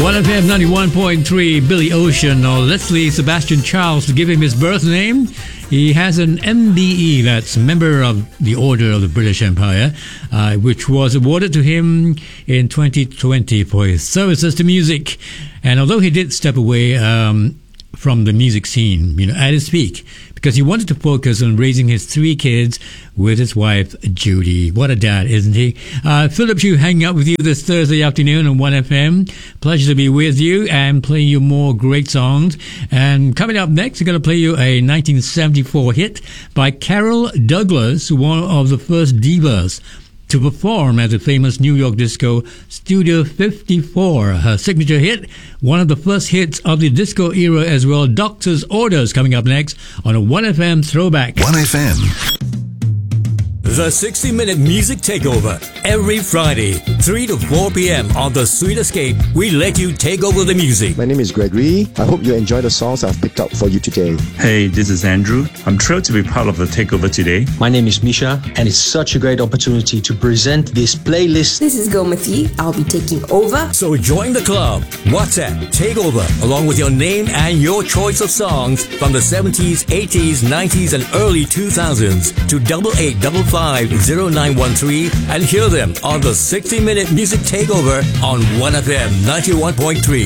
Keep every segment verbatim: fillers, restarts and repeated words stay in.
one F M ninety-one point three, Billy Ocean, or Leslie Sebastian Charles, to give him his birth name. He has an M B E, that's Member of the Order of the British Empire, uh, which was awarded to him in twenty twenty for his services to music. And although he did step away um, from the music scene, you know, at his peak, because he wanted to focus on raising his three kids with his wife, Judy. What a dad, isn't he? Uh, Philip Chu hanging out with you this Thursday afternoon on one F M. Pleasure to be with you and playing you more great songs. And coming up next, we're going to play you a nineteen seventy-four hit by Carol Douglas, one of the first divas to perform at the famous New York disco Studio fifty-four. Her signature hit, one of the first hits of the disco era as well, Doctor's Orders, coming up next on a one F M Throwback. one F M. The sixty minute Music Takeover. Every Friday, three to four p.m. on The Sweet Escape, we let you take over the music. My name is Gregory. I hope you enjoy the songs I've picked out for you today. Hey, this is Andrew. I'm thrilled to be part of the takeover today. My name is Misha, and it's such a great opportunity to present this playlist. This is Gomati. I'll be taking over. So join the club. WhatsApp Takeover, along with your name and your choice of songs from the seventies, eighties, nineties, and early two thousands to double eight double five zero nine one three and hear them on the sixty minute Music Takeover on one F M ninety-one point three.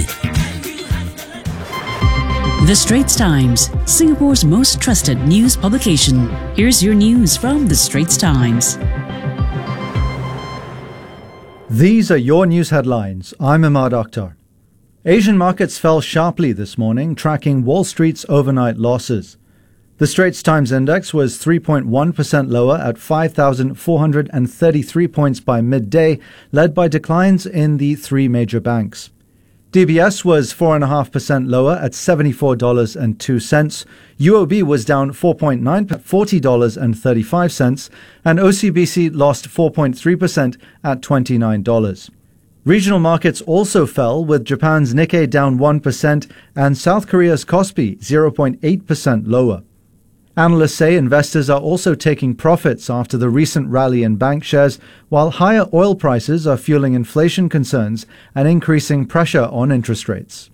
The Straits Times, Singapore's most trusted news publication. Here's your news from The Straits Times. These are your news headlines. I'm Imad Akhtar. Asian markets fell sharply this morning, tracking Wall Street's overnight losses. The Straits Times Index was three point one percent lower at five thousand four hundred thirty-three points by midday, led by declines in the three major banks. D B S was four point five percent lower at seventy-four dollars and two cents, U O B was down four point nine percent at forty dollars and thirty-five cents, and O C B C lost four point three percent at twenty-nine dollars. Regional markets also fell, with Japan's Nikkei down one percent and South Korea's Kospi zero point eight percent lower. Analysts say investors are also taking profits after the recent rally in bank shares, while higher oil prices are fueling inflation concerns and increasing pressure on interest rates.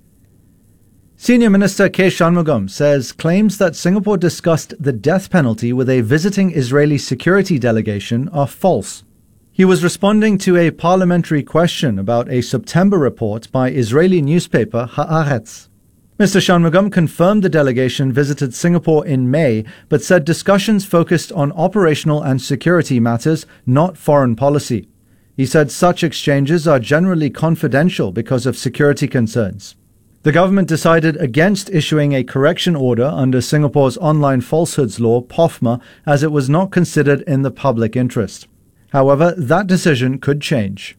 Senior Minister K. Shanmugam says claims that Singapore discussed the death penalty with a visiting Israeli security delegation are false. He was responding to a parliamentary question about a September report by Israeli newspaper Haaretz. Mister Shanmugam confirmed the delegation visited Singapore in May, but said discussions focused on operational and security matters, not foreign policy. He said such exchanges are generally confidential because of security concerns. The government decided against issuing a correction order under Singapore's online falsehoods law, P O F M A, as it was not considered in the public interest. However, that decision could change.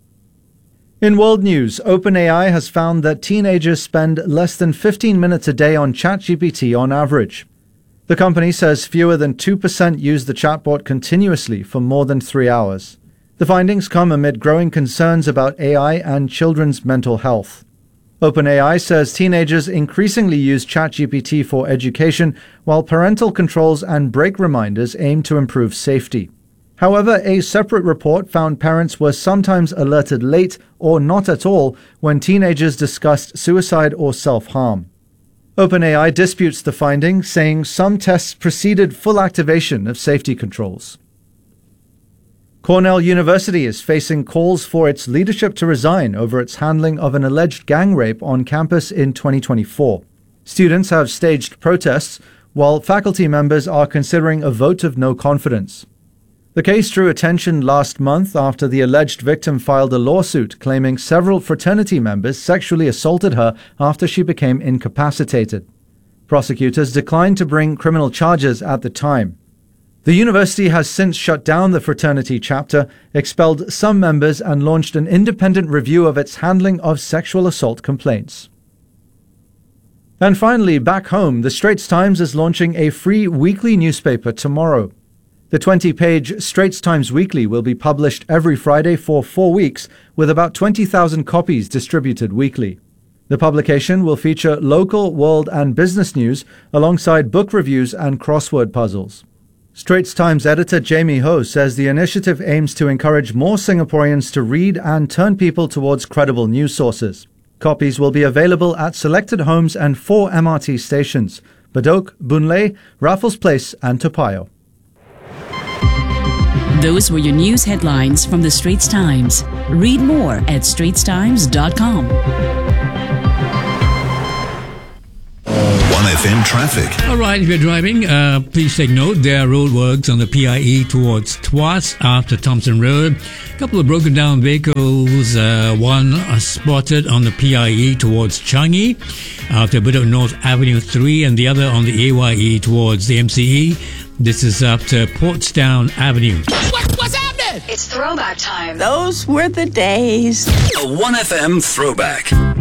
In world news, OpenAI has found that teenagers spend less than fifteen minutes a day on ChatGPT on average. The company says fewer than two percent use the chatbot continuously for more than three hours. The findings come amid growing concerns about A I and children's mental health. OpenAI says teenagers increasingly use ChatGPT for education, while parental controls and break reminders aim to improve safety. However, a separate report found parents were sometimes alerted late or not at all when teenagers discussed suicide or self-harm. OpenAI disputes the finding, saying some tests preceded full activation of safety controls. Cornell University is facing calls for its leadership to resign over its handling of an alleged gang rape on campus in twenty twenty-four. Students have staged protests, while faculty members are considering a vote of no confidence. The case drew attention last month after the alleged victim filed a lawsuit claiming several fraternity members sexually assaulted her after she became incapacitated. Prosecutors declined to bring criminal charges at the time. The university has since shut down the fraternity chapter, expelled some members, and launched an independent review of its handling of sexual assault complaints. And finally, back home, the Straits Times is launching a free weekly newspaper tomorrow. The twenty-page Straits Times Weekly will be published every Friday for four weeks, with about twenty thousand copies distributed weekly. The publication will feature local, world, and business news alongside book reviews and crossword puzzles. Straits Times editor Jamie Ho says the initiative aims to encourage more Singaporeans to read and turn people towards credible news sources. Copies will be available at selected homes and four M R T stations: Bedok, Boon Lay, Raffles Place and Toa Payoh. Those were your news headlines from the Straits Times. Read more at straits times dot com. one F M traffic. All right, if you're driving, uh, please take note. There are roadworks on the P I E towards Tuas after Thompson Road. A couple of broken down vehicles. Uh, one uh, spotted on the P I E towards Changi after Bedok North Avenue three, and the other on the A Y E towards the M C E. This is after Portstown Avenue. What, what's happening? It's throwback time. Those were the days. A one F M throwback.